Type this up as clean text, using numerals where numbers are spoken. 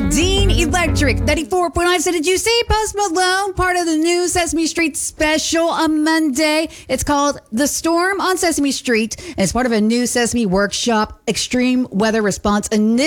Dean Electric 94.9. So did you see Post Malone, part of the new Sesame Street special on Monday? It's called The Storm on Sesame Street, and it's part of a new Sesame Workshop Extreme Weather Response Initiative.